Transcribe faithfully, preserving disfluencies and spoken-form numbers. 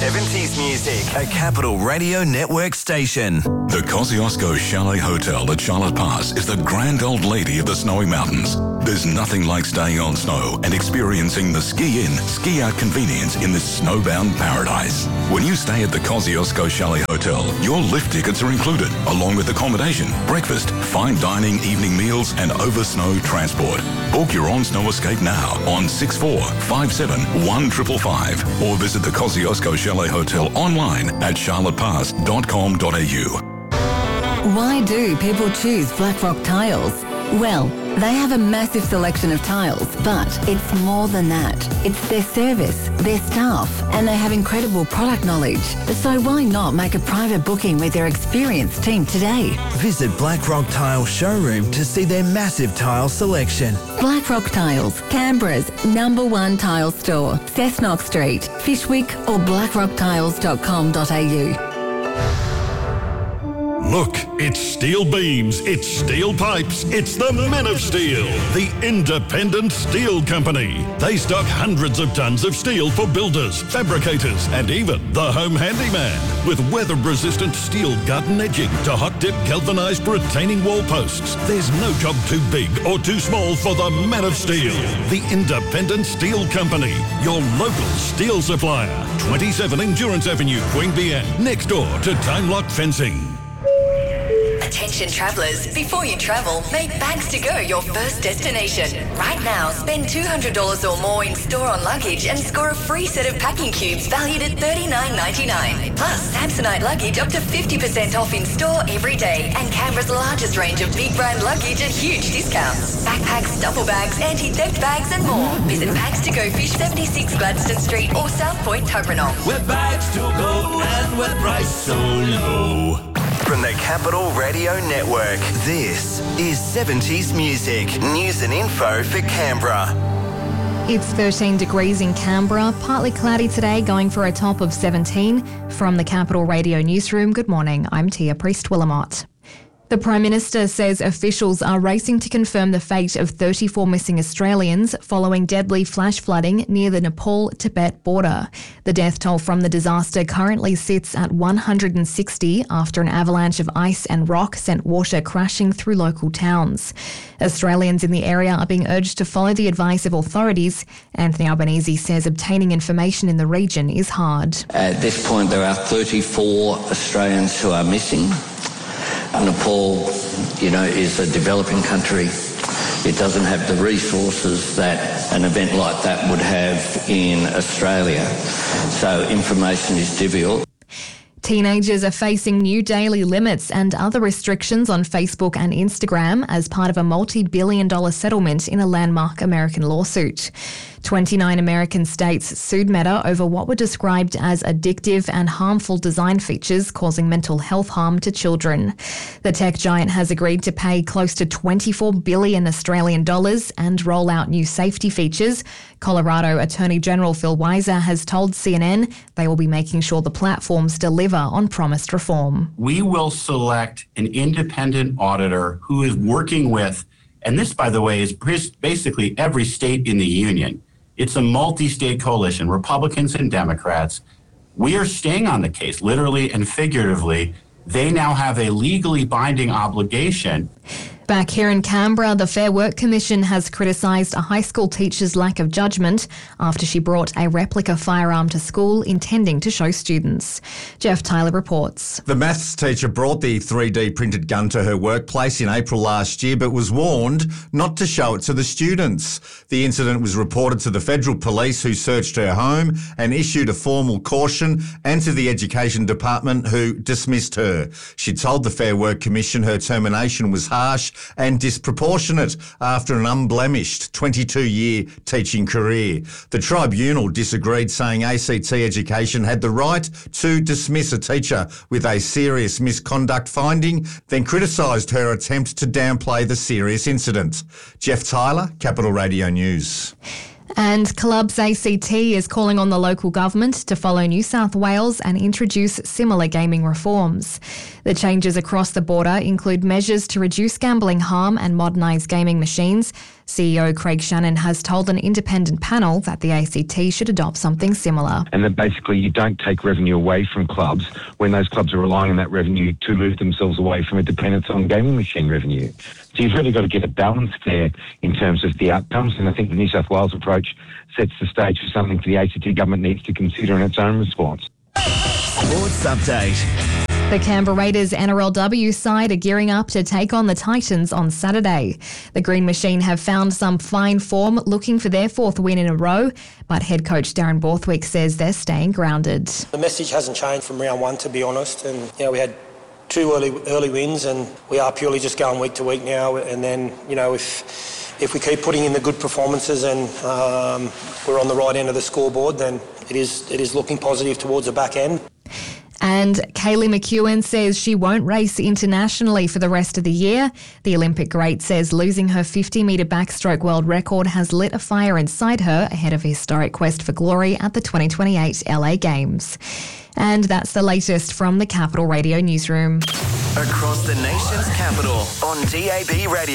seventies music, a Capital Radio Network station. The Kosciuszko Chalet Hotel at Charlotte Pass is the grand old lady of the snowy mountains. There's nothing like staying on snow and experiencing the ski-in, ski-out convenience in this snowbound paradise. When you stay at the Kosciuszko Chalet Hotel, your lift tickets are included, along with accommodation, breakfast, fine dining, evening meals, and over-snow transport. Book your on-snow escape now on six four five seven one five five five or visit the Kosciuszko Chalet Hotel online at charlotte pass dot com dot a u. Why do people choose Blackrock Tiles? Well, they have a massive selection of tiles, but it's more than that. It's their service, their staff, and they have incredible product knowledge. So why not make a private booking with their experienced team today? Visit Blackrock Tile Showroom to see their massive tile selection. Blackrock Tiles, Canberra's number one tile store. Cessnock Street, Fishwick or blackrock tiles dot com dot a u. Look, it's steel beams, it's steel pipes, it's the Men of Steel, the independent steel company. They stock hundreds of tons of steel for builders, fabricators, and even the home handyman. With weather-resistant steel garden edging to hot-dip galvanized retaining wall posts, there's no job too big or too small for the Men of Steel, the independent steel company, your local steel supplier. twenty-seven Endurance Avenue, Queanbeyan, next door to Time Lock Fencing. Attention travellers, before you travel, make Bags to Go your first destination. Right now, spend two hundred dollars or more in store-on luggage and score a free set of packing cubes valued at thirty-nine ninety-nine. Plus, Samsonite luggage up to fifty percent off in store every day, and Canberra's largest range of big brand luggage at huge discounts. Backpacks, duffel bags, anti-theft bags and more. Visit Bags to Go Fish, seventy-six Gladstone Street or South Point, Tuggeranong. Where bags to go and where price so low. From the Capital Radio Network, this is seventies Music, news and info for Canberra. It's thirteen degrees in Canberra, partly cloudy today, going for a top of seventeen. From the Capital Radio Newsroom, good morning, I'm Tia Priest-Willamott. The Prime Minister says officials are racing to confirm the fate of thirty-four missing Australians following deadly flash flooding near the Nepal-Tibet border. The death toll from the disaster currently sits at one hundred sixty after an avalanche of ice and rock sent water crashing through local towns. Australians in the area are being urged to follow the advice of authorities. Anthony Albanese says obtaining information in the region is hard. At this point, there are thirty-four Australians who are missing. Nepal, you know, is a developing country. It doesn't have the resources that an event like that would have in Australia. So information is difficult. Teenagers are facing new daily limits and other restrictions on Facebook and Instagram as part of a multi-billion dollar settlement in a landmark American lawsuit. twenty-nine American states sued Meta over what were described as addictive and harmful design features causing mental health harm to children. The tech giant has agreed to pay close to twenty-four billion Australian dollars and roll out new safety features. Colorado Attorney General Phil Weiser has told C N N they will be making sure the platforms deliver on promised reform. We will select an independent auditor who is working with, and this, by the way, is basically every state in the union. It's a multi-state coalition, Republicans and Democrats. We are staying on the case, literally and figuratively. They now have a legally binding obligation. Back here in Canberra, the Fair Work Commission has criticised a high school teacher's lack of judgment after she brought a replica firearm to school intending to show students. Jeff Tyler reports. The maths teacher brought the three D printed gun to her workplace in April last year, but was warned not to show it to the students. The incident was reported to the Federal Police, who searched her home and issued a formal caution, and to the Education Department, who dismissed her. She told the Fair Work Commission her termination was harsh and disproportionate after an unblemished twenty-two year teaching career. The tribunal disagreed, saying A C T Education had the right to dismiss a teacher with a serious misconduct finding, then criticised her attempt to downplay the serious incident. Jeff Tyler, Capital Radio News. And Clubs A C T is calling on the local government to follow New South Wales and introduce similar gaming reforms. The changes across the border include measures to reduce gambling harm and modernise gaming machines. C E O Craig Shannon has told an independent panel that the A C T should adopt something similar. And that basically you don't take revenue away from clubs when those clubs are relying on that revenue to move themselves away from a dependence on gaming machine revenue. So you've really got to get a balance there in terms of the outcomes, and I think the New South Wales approach sets the stage for something for the A C T government needs to consider in its own response. Sports Update. The Canberra Raiders N R L W side are gearing up to take on the Titans on Saturday. The Green Machine have found some fine form, looking for their fourth win in a row, but head coach Darren Borthwick says they're staying grounded. The message hasn't changed from round one, to be honest, and you know we had two early early wins, and we are purely just going week to week now. And then you know if if we keep putting in the good performances and um, we're on the right end of the scoreboard, then it is it is looking positive towards the back end. And Kaylee McEwen says she won't race internationally for the rest of the year. The Olympic great says losing her fifty metre backstroke world record has lit a fire inside her ahead of a historic quest for glory at the twenty twenty-eight L A Games. And that's the latest from the Capital Radio newsroom. Across the nation's capital on D A B Radio.